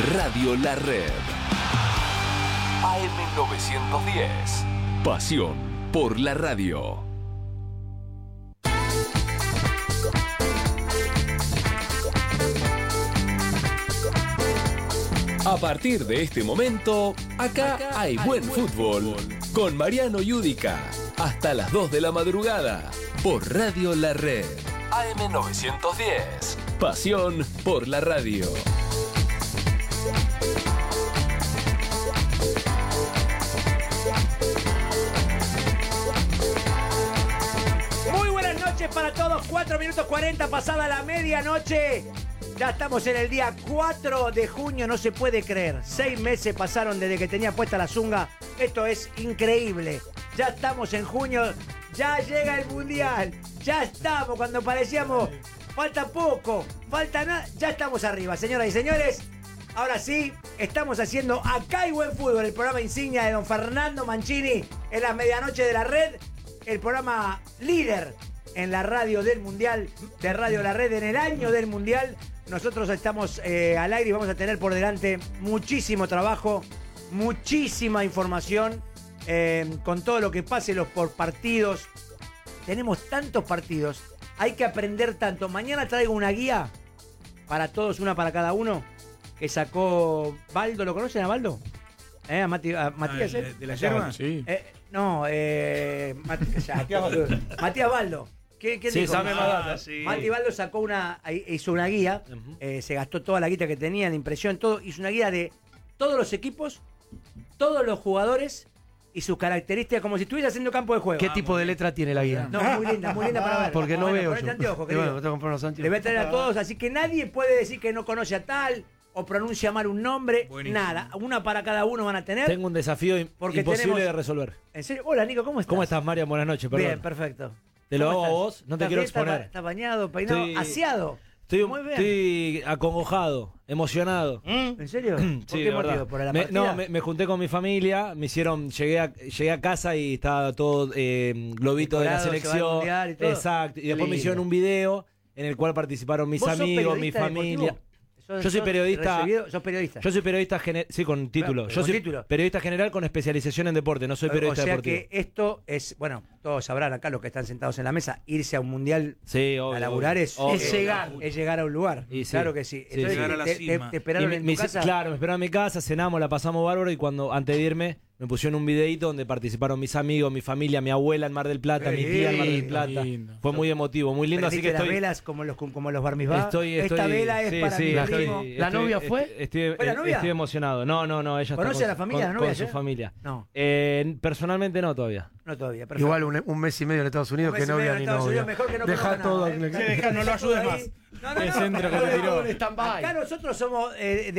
Radio La Red. AM910. Pasión por la radio. A partir de este momento, acá hay buen fútbol. Con Mariano Yudica. Hasta las 2 de la madrugada. Por Radio La Red. AM910. Pasión por la radio. Muy buenas noches para todos. 4 minutos 40 pasada la medianoche. Ya estamos en el día 4 de junio, no se puede creer. 6 meses pasaron desde que tenía puesta la zunga. Esto es increíble. Ya estamos en junio, ya llega el Mundial. Ya estamos, cuando parecíamos, falta poco, falta nada. Ya estamos arriba, señoras y señores. Ahora sí, estamos haciendo Acá hay buen fútbol, el programa insignia de don Fernando Mancini en las medianoches de la red. El programa líder en la radio del Mundial, de Radio La Red en el año del Mundial. Nosotros estamos al aire y vamos a tener por delante muchísimo trabajo, muchísima información, con todo lo que pase por partidos. Tenemos tantos partidos, hay que aprender tanto. Mañana traigo una guía para todos, una para cada uno, que sacó Baldo. ¿Lo conocen a Baldo? ¿A Matías? ¿De la yerba? Sí. Matías Baldo. ¿Quién sí, dijo? sabe más data. Sí. Mati Baldo hizo una guía, se gastó toda la guita que tenía en impresión, todo, hizo una guía de todos los equipos, todos los jugadores y sus características, como si estuviese haciendo campo de juego. ¿Qué tipo de letra tiene la guía? No, muy linda para ver. Porque no veo yo. Anteojos, bueno, tengo que comprar unos anteojos. Le voy a traer a todos, así que nadie puede decir que no conoce a tal o pronuncia mal un nombre. Buenísimo. Nada, una para cada uno van a tener. Tengo un desafío imposible de resolver. ¿En serio? Hola, Nico, ¿cómo estás? ¿Cómo estás, Mario? Buenas noches, perdón. Bien, perfecto. Te lo hago a vos, no te quiero exponer. Está bañado, peinado, aseado. Muy bien. Estoy acongojado, emocionado. ¿En serio? ¿Por sí, qué motivo? ¿Por la partida? Me junté con mi familia, llegué a casa y estaba todo globito de la selección. Y todo. Exacto. Y después me hicieron un video en el cual participaron mis amigos, mi familia. Yo soy periodista. ¿Sos periodista? Yo soy periodista general, sí, con título. Yo soy periodista general con especialización en deporte, no soy periodista deportivo. O sea que esto es, bueno, todos sabrán acá los que están sentados en la mesa, irse a un mundial a laburar es llegar a un lugar. Sí. Claro que sí. Entonces, llegar a la cima. ¿Te esperaron en tu casa? Claro, me esperaron en mi casa, cenamos, la pasamos bárbaro y cuando antes de irme me pusieron un videíto donde participaron mis amigos, mi familia, mi abuela en Mar del Plata, mi tía en Mar del Plata. Fue muy emotivo, muy lindo. Así que las velas como los bar mitzvah. Esta vela es para mi primo. ¿La novia fue? ¿Fue la novia? Estoy emocionado. No, ella ¿Conoce a la familia, la novia? Con su familia. No. Personalmente no todavía. No todavía, perfecto. Igual un mes y medio en Estados Unidos que novia ni novia. Mejor que no deja todo. No lo ayudes más. El centro que te tiró. Acá nosotros somos